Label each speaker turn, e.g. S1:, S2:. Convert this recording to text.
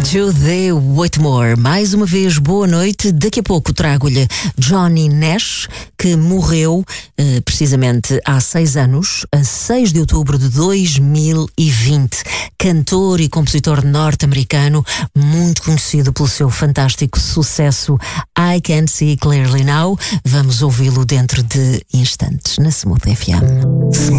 S1: Judy Whitmore, mais uma vez boa noite. Daqui a pouco trago-lhe Johnny Nash, que morreu precisamente há 6 anos, a 6 de outubro de 2020. Cantor e compositor norte-americano, muito conhecido pelo seu fantástico sucesso I Can't See Clearly Now. Vamos ouvi-lo dentro de instantes na Smooth FM.